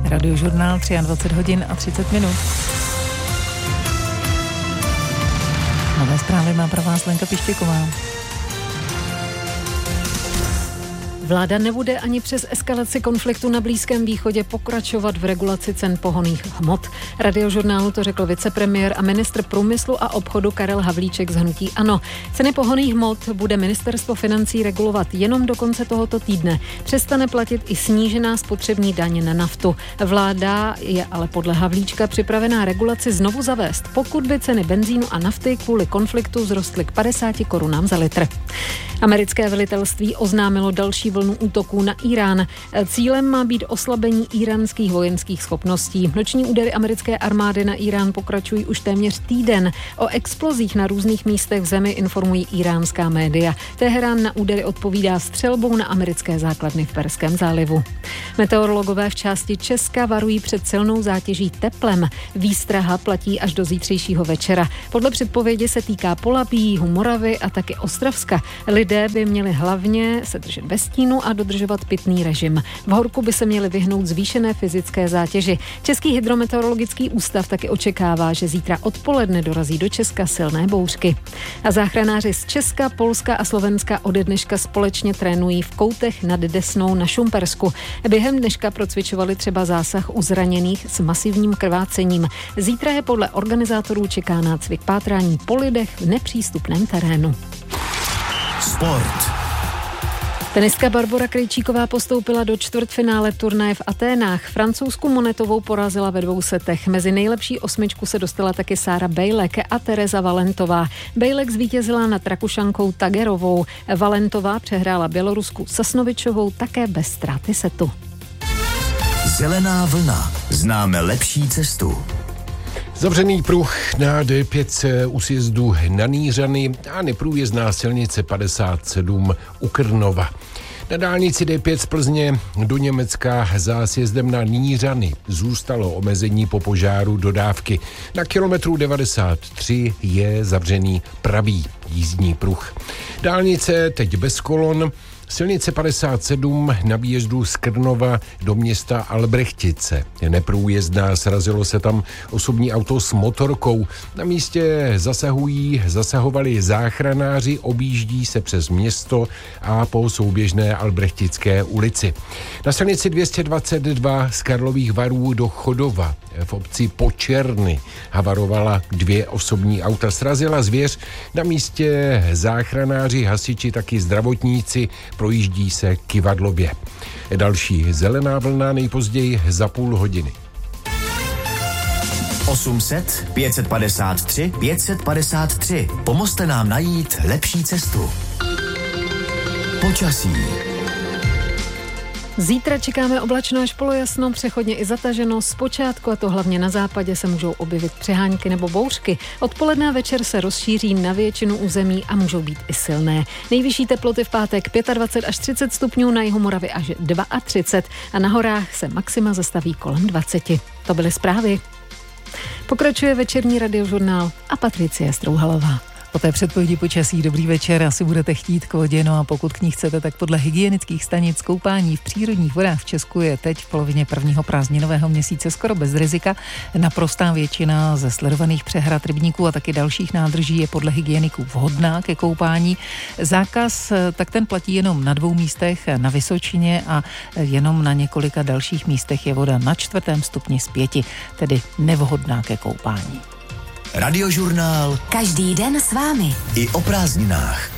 Radiožurnál 23 hodin a 30 minut. Nové zprávy má pro vás Lenka Pištěková. Vláda nebude ani přes eskalaci konfliktu na Blízkém východě pokračovat v regulaci cen pohonných hmot. Radiožurnálu to řekl vicepremiér a ministr průmyslu a obchodu Karel Havlíček z hnutí ANO. Ceny pohonných hmot bude ministerstvo financí regulovat jenom do konce tohoto týdne. Přestane platit i snížená spotřební daň na naftu. Vláda je ale podle Havlíčka připravená regulaci znovu zavést, pokud by ceny benzínu a nafty kvůli konfliktu vzrostly k 50 korunám za litr. Americké velitelství oznámilo další vlnu útoků na Irán. Cílem má být oslabení íránských vojenských schopností. Noční údery americké armády na Irán pokračují už téměř týden. O explozích na různých místech v zemi informují iránská média. Teherán na údery odpovídá střelbou na americké základny v Perském zálivu. Meteorologové v části Česka varují před silnou zátěží teplem. Výstraha platí až do zítřejšího večera. Podle předpovědi se týká Polabí, Jihu Moravy a taky Ostravska. Lidé by měli hlavně se držet ve stínu a dodržovat pitný režim. V horku by se měli vyhnout zvýšené fyzické zátěži. Český hydrometeorologický ústav taky očekává, že zítra odpoledne dorazí do Česka silné bouřky. A záchranáři z Česka, Polska a Slovenska ode dneška společně trénují v Koutech nad Desnou na Šumpersku. Během dneška procvičovali třeba zásah u zraněných s masivním krvácením. Zítra je podle organizátorů čeká nácvik pátrání po lidech v nepřístupném terénu. Sport. Tenistka Barbora Krejčíková postoupila do čtvrtfinále turnaje v Aténách. Francouzsku Monetovou porazila ve 2 setech. Mezi nejlepší 8 se dostala taky Sára Bejlek a Tereza Valentová. Bejlek zvítězila nad Rakušankou Tagerovou. Valentová přehrála Bělorusku Sasnovičovou také bez ztráty setu. Zelená vlna. Známe lepší cestu. Zavřený pruh na D5 u sjezdu na Nýřany a neprůjezdná silnice 57 u Krnova. Na dálnici D5 z Plzně do Německa za sjezdem na Nýřany zůstalo omezení po požáru dodávky. Na kilometru 93 je zavřený pravý jízdní pruh. Dálnice teď bez kolon. Silnice 57 na výjezdu z Krnova do města Albrechtice. Je neprůjezdná, srazilo se tam osobní auto s motorkou. Na místě zasahovali záchranáři, objíždí se přes město a po souběžné Albrechtické ulici. Na silnici 222 z Karlových Varů do Chodova v obci Počerny havarovala 2 osobní auta. Srazila zvěř, na místě záchranáři, hasiči, taky zdravotníci, projíždí se Kyvadlově. Další zelená vlna nejpozději za půl hodiny. 800 553 553. Pomozte nám najít lepší cestu. Počasí. Zítra čekáme oblačno až polojasno, přechodně i zataženo. Zpočátku, a to hlavně na západě, se můžou objevit přehánky nebo bouřky. Odpoledne a večer se rozšíří na většinu území a můžou být i silné. Nejvyšší teploty v pátek 25 až 30 stupňů, na jihu Moravy až 32 a na horách se maxima zastaví kolem 20. To byly zprávy. Pokračuje večerní radiožurnál a Patricie Strouhalová. Po té předpovědi počasí dobrý večer, asi budete chtít k vodě, no a pokud k ní chcete, tak podle hygienických stanic koupání v přírodních vodách v Česku je teď v polovině prvního prázdninového měsíce skoro bez rizika. Naprostá většina ze sledovaných přehrad, rybníků a taky dalších nádrží je podle hygieniků vhodná ke koupání. Zákaz, tak ten platí jenom na 2 místech, na Vysočině a jenom na několika dalších místech je voda na 4. stupni z 5, tedy nevhodná ke koupání. Radiožurnál. Každý den s vámi. I o prázdninách.